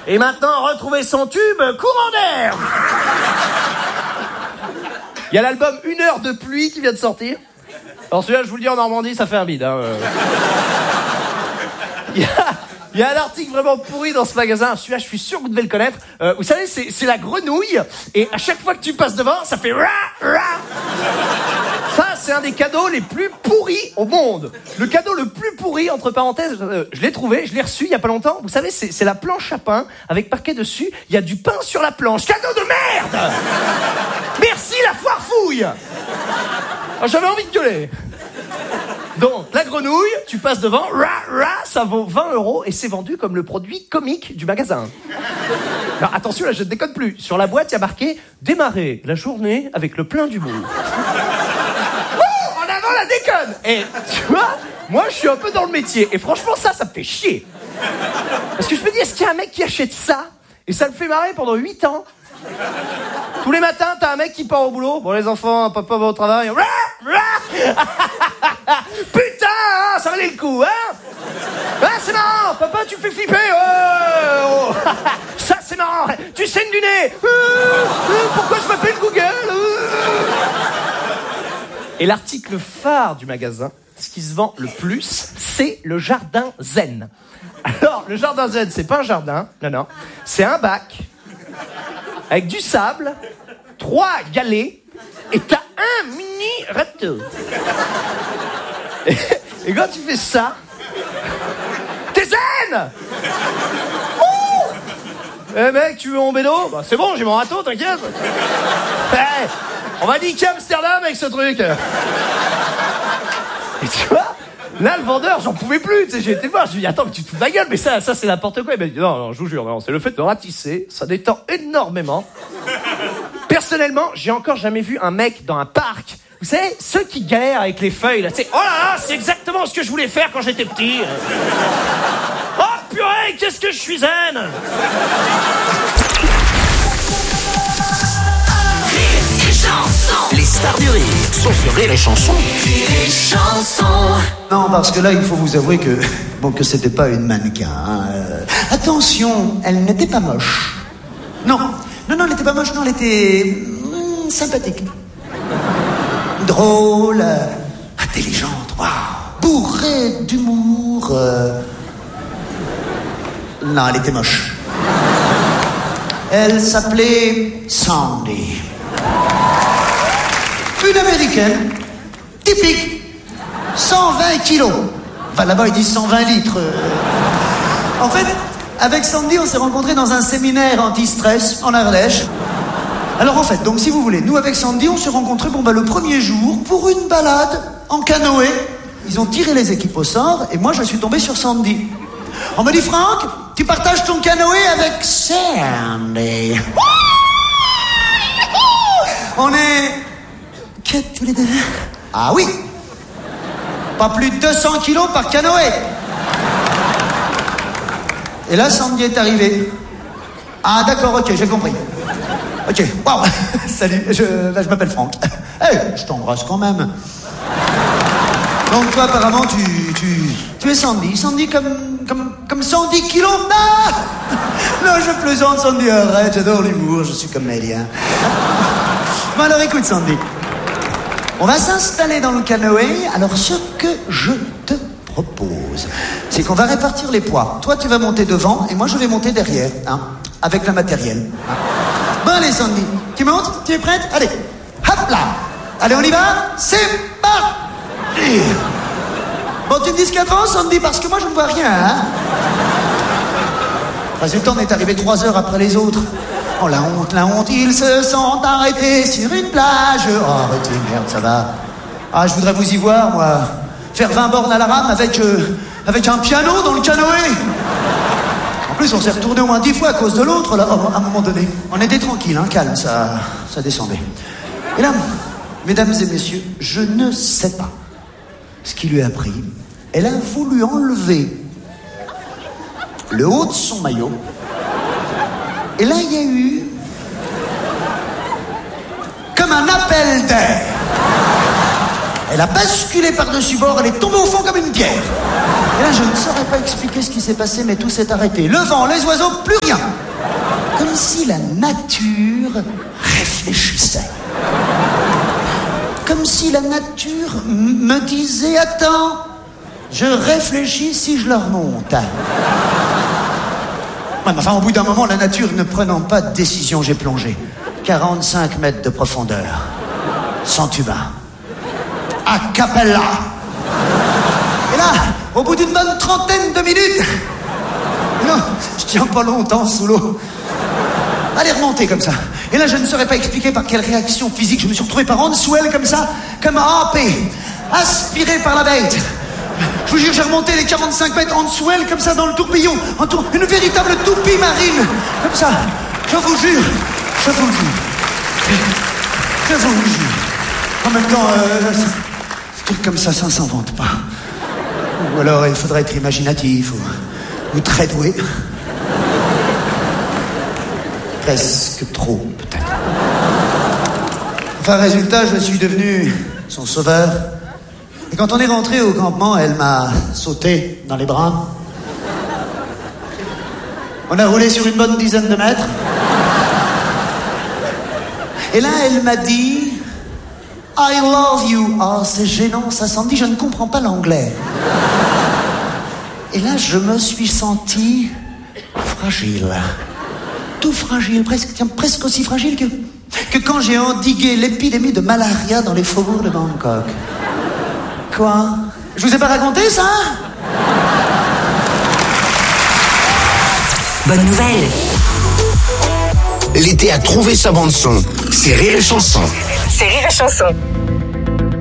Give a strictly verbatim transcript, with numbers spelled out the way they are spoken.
Et maintenant, retrouver son tube, courant d'air. Il y a l'album Une heure de pluie qui vient de sortir. Alors celui-là, je vous le dis, en Normandie, ça fait un bide. Hein. Il y a... Il y a un article vraiment pourri dans ce magasin. Celui-là, je suis sûr que vous devez le connaître. Euh, vous savez, c'est, c'est la grenouille. Et à chaque fois que tu passes devant, ça fait ra, ra. Ça, c'est un des cadeaux les plus pourris au monde. Le cadeau le plus pourri, entre parenthèses, euh, je l'ai trouvé, je l'ai reçu il y a pas longtemps. Vous savez, c'est, c'est la planche à pain avec marqué dessus. Il y a du pain sur la planche. Cadeau de merde. Merci la foire fouille. Oh, j'avais envie de gueuler. Donc, la grenouille, tu passes devant, ra, ra, ça vaut vingt euros et c'est vendu comme le produit comique du magasin. Alors, attention, là, je ne déconne plus. Sur la boîte, il y a marqué « Démarrer la journée avec le plein d'humour ». Oh, en avant la déconne. Et tu vois, moi, je suis un peu dans le métier. Et franchement, ça, ça me fait chier. Parce que je me dis, est-ce qu'il y a un mec qui achète ça et ça le fait marrer pendant huit ans? Tous les matins, t'as un mec qui part au boulot. Bon, les enfants, papa va au travail. Putain, hein, ça valait le coup, hein? Ah, c'est marrant, papa, tu me fais flipper. Oh, oh. Ça, c'est marrant. Tu saignes du nez. Pourquoi je m'appelle Google? Et l'article phare du magasin, ce qui se vend le plus, c'est le jardin zen. Alors, le jardin zen, c'est pas un jardin, non, non. C'est un bac avec du sable, trois galets, et t'as un mini râteau. Et, et quand tu fais ça, t'es zen. Oh. Eh mec, tu veux mon bédo? Bah c'est bon, j'ai mon râteau, t'inquiète. Hey, on va niquer Amsterdam avec ce truc. Et tu vois, là le vendeur, j'en pouvais plus, tu sais, j'ai été voir, je lui ai dit attends, mais tu te fous de ma gueule, mais ça, ça c'est n'importe quoi. Il m'a dit non, non, je vous jure, non, c'est le fait de ratisser, ça détend énormément. Personnellement, j'ai encore jamais vu un mec dans un parc, vous savez, ceux qui galèrent avec les feuilles, là, tu sais, oh là là, c'est exactement ce que je voulais faire quand j'étais petit. Oh purée, qu'est-ce que je suis zen. Les stars du rire sont sur Rire et Chanson. Rire et Chanson. Non, parce que là, il faut vous avouer que bon, que c'était pas une mannequin. Hein. Euh, attention, elle n'était pas moche. Non, non, non, elle n'était pas moche. Non, elle était hum, sympathique, drôle, euh, intelligente, waouh, bourrée d'humour. Euh... Non, elle était moche. Elle s'appelait Sandy. Une américaine, typique, cent vingt kilos. Enfin, là-bas, ils disent cent vingt litres. En fait, avec Sandy, on s'est rencontrés dans un séminaire anti-stress en Ardèche. Alors, en fait, donc, si vous voulez, nous, avec Sandy, on s'est rencontrés, bon, bah, le premier jour, pour une balade en canoë. Ils ont tiré les équipes au sort, et moi, je suis tombé sur Sandy. On me dit, Franck, tu partages ton canoë avec Sandy. On est... Quatre tous les deux. Ah oui. Pas plus de deux cents kilos par canoë. Et là, Sandy est arrivée. Ah d'accord, ok, j'ai compris. Ok, waouh. Salut, je, là, je m'appelle Franck. Hey, je t'embrasse quand même. Donc toi, apparemment, tu, tu, tu es Sandy. Sandy comme, comme, comme cent dix kilos. Non, non, je plaisante, Sandy, arrête, j'adore l'humour, je suis comédien. Bon alors écoute, Sandy. On va s'installer dans le canoë. Alors, ce que je te propose, c'est qu'on va répartir les poids. Toi, tu vas monter devant et moi, je vais monter derrière, hein, avec le matériel. Hein. Bon, allez, Sandy, tu montes? Tu es prête? Allez, hop là. Allez, on y va? C'est parti. Bon, tu me dis ce qu'il y a devant, Sandy, parce que moi, je ne vois rien, hein. Résultat, on est arrivé trois heures après les autres. Oh la honte, la honte, ils se sont arrêtés sur une plage. Oh arrêtez, merde, ça va. Ah, je voudrais vous y voir, moi. Faire vingt bornes à la rame avec, euh, avec un piano dans le canoë. En plus, on s'est retourné au moins dix fois à cause de l'autre, là, à un moment donné. On était tranquille, hein, calme, ça, ça descendait. Et là, mesdames et messieurs, je ne sais pas ce qui lui a pris. Elle a voulu enlever le haut de son maillot. Et là, il y a eu comme un appel d'air. Elle a basculé par-dessus bord, elle est tombée au fond comme une pierre. Et là, je ne saurais pas expliquer ce qui s'est passé, mais tout s'est arrêté. Le vent, les oiseaux, plus rien. Comme si la nature réfléchissait. Comme si la nature m- me disait, attends, je réfléchis si je le remonte. Ouais, mais enfin, au bout d'un moment, la nature ne prenant pas de décision, j'ai plongé. quarante-cinq mètres de profondeur. Sans tuba. A cappella. Et là, au bout d'une bonne trentaine de minutes... Non, je tiens pas longtemps sous l'eau. Elle est remontée comme ça. Et là, je ne saurais pas expliquer par quelle réaction physique je me suis retrouvé par en dessous elle, comme ça, comme happé, aspiré par la bête. Je vous jure, j'ai remonté les quarante-cinq mètres en dessous elle, comme ça, dans le tourbillon, en tour... une véritable toupie marine, comme ça. Je vous jure, je vous jure, je vous jure. En même temps, euh, un truc comme ça, ça ne s'invente pas. Ou alors, il faudrait être imaginatif, ou, ou très doué. Presque trop, peut-être. Enfin, résultat, je suis devenu son sauveur. Et quand on est rentré au campement, elle m'a sauté dans les bras. On a roulé sur une bonne dizaine de mètres. Et là, elle m'a dit... I love you. Ah, oh, c'est gênant, ça s'en dit, je ne comprends pas l'anglais. Et là, je me suis senti fragile. Tout fragile, presque, tiens, presque aussi fragile que, que quand j'ai endigué l'épidémie de malaria dans les faubourgs de Bangkok. Quoi? Je vous ai pas raconté ça? Bonne nouvelle. L'été a trouvé sa bande-son. C'est Rire et Chanson. C'est Rire et Chanson.